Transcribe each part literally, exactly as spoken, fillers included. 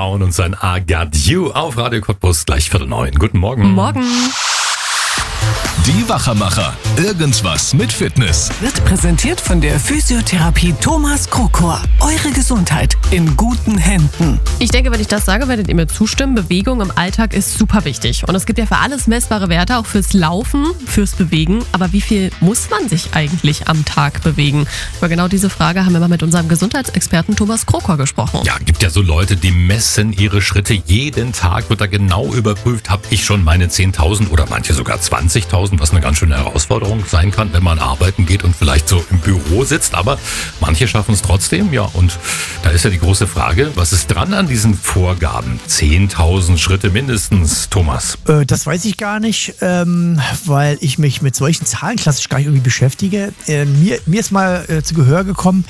Brown und sein I Got You auf Radio Cottbus, gleich Viertel neun. Guten Morgen. Morgen. Die Wachermacher. Irgendwas mit Fitness. Wird präsentiert von der Physiotherapie Thomas Krokor. Eure Gesundheit in guten Händen. Ich denke, wenn ich das sage, werdet ihr mir zustimmen. Bewegung im Alltag ist super wichtig. Und es gibt ja für alles messbare Werte, auch fürs Laufen, fürs Bewegen. Aber wie viel muss man sich eigentlich am Tag bewegen? Über genau diese Frage haben wir mal mit unserem Gesundheitsexperten Thomas Krokor gesprochen. Ja, gibt ja so Leute, die messen ihre Schritte. Jeden Tag wird da genau überprüft, habe ich schon meine zehntausend oder manche sogar zwanzigtausend, was eine ganz schöne Herausforderung sein kann, wenn man arbeiten geht und vielleicht so im Büro sitzt. Aber manche schaffen es trotzdem. Ja, und da ist ja die große Frage, was ist dran an diesen Vorgaben? zehntausend Schritte mindestens, Thomas. Äh, das weiß ich gar nicht, ähm, weil ich mich mit solchen Zahlen klassisch gar nicht irgendwie beschäftige. Äh, mir, mir ist mal äh, zu Gehör gekommen,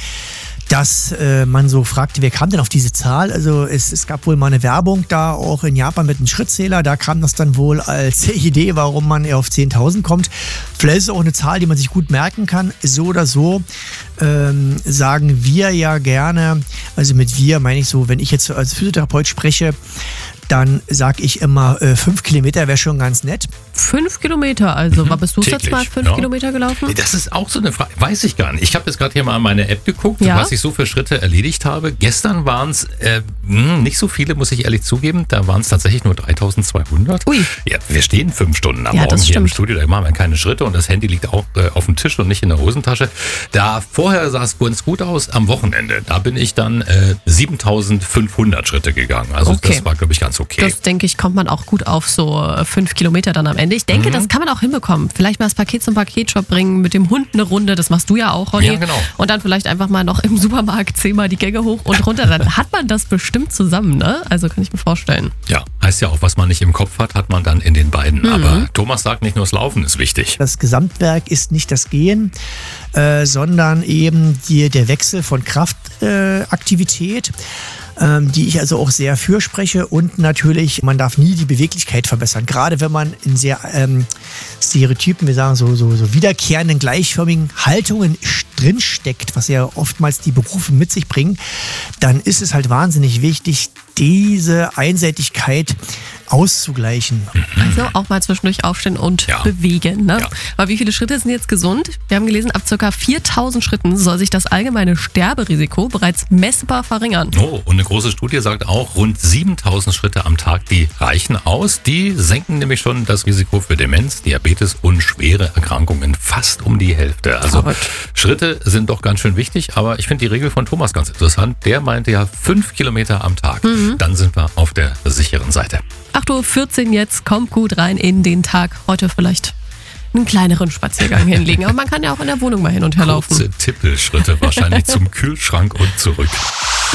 dass äh, man so fragte, wer kam denn auf diese Zahl? Also es, es gab wohl mal eine Werbung da auch in Japan mit einem Schrittzähler. Da kam das dann wohl als Idee, warum man eher auf zehntausend kommt. Vielleicht ist es auch eine Zahl, die man sich gut merken kann. So oder so ähm, sagen wir ja gerne, also mit wir meine ich so, wenn ich jetzt als Physiotherapeut spreche, dann sage ich immer, äh, fünf Kilometer wäre schon ganz nett. Fünf Kilometer, also. Mhm. Bist du Täglich, jetzt mal fünf ja. Kilometer gelaufen? Das ist auch so eine Frage, weiß ich gar nicht. Ich habe jetzt gerade hier mal an meine App geguckt, Ja? was ich so für Schritte erledigt habe. Gestern waren es äh, nicht so viele, muss ich ehrlich zugeben. Da waren es tatsächlich nur dreitausendzweihundert. Ui. Ja, wir stehen fünf Stunden am Ja, Morgen das hier im stimmt. Studio, da machen wir keine Schritte und das Handy liegt auch äh, auf dem Tisch und nicht in der Hosentasche. Da vorher sah es ganz gut aus, am Wochenende, da bin ich dann äh, siebentausendfünfhundert Schritte gegangen. Also Okay. das war, glaube ich, ganz okay. Das, denke ich, kommt man auch gut auf so äh, fünf Kilometer dann am Ende. Ich denke, Mhm. das kann man auch hinbekommen. Vielleicht mal das Paket zum Paketshop bringen, mit dem Hund eine Runde. Das machst du ja auch, Ronny. Ja, genau. Und dann vielleicht einfach mal noch im Supermarkt zehnmal die Gänge hoch und runter. Dann hat man das bestimmt zusammen, ne? Also kann ich mir vorstellen. Ja, heißt ja auch, was man nicht im Kopf hat, hat man dann in den beiden. Mhm. Aber Thomas sagt, nicht nur das Laufen ist wichtig. Das Gesamtwerk ist nicht das Gehen, äh, sondern eben die, der Wechsel von Kraftaktivität. Äh, Aktivität. ähm, die ich also auch sehr fürspreche. Und natürlich, man darf nie die Beweglichkeit verbessern. Gerade wenn man in sehr ähm, Stereotypen, wir sagen so, so, so wiederkehrenden, gleichförmigen Haltungen drinsteckt, was ja oftmals die Berufe mit sich bringen, dann ist es halt wahnsinnig wichtig, diese Einseitigkeit auszugleichen. Also auch mal zwischendurch aufstehen und Ja. bewegen. Ne? Ja. Aber wie viele Schritte sind jetzt gesund? Wir haben gelesen, ab ca. viertausend Schritten soll sich das allgemeine Sterberisiko bereits messbar verringern. Oh, und eine große Studie sagt auch, rund siebentausend Schritte am Tag, die reichen aus. Die senken nämlich schon das Risiko für Demenz, Diabetes und schwere Erkrankungen fast um die Hälfte. Also Verrückt. Schritte sind doch ganz schön wichtig, aber ich finde die Regel von Thomas ganz interessant. Der meinte ja fünf Kilometer am Tag. Dann sind wir auf der sicheren Seite. acht Uhr vierzehn jetzt, kommt gut rein in den Tag. Heute vielleicht einen kleineren Spaziergang hinlegen. Aber man kann ja auch in der Wohnung mal hin und her laufen. Kurze Tippelschritte wahrscheinlich zum Kühlschrank und zurück.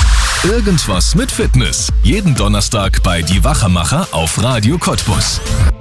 Irgendwas mit Fitness. Jeden Donnerstag bei Die Wachermacher auf Radio Cottbus.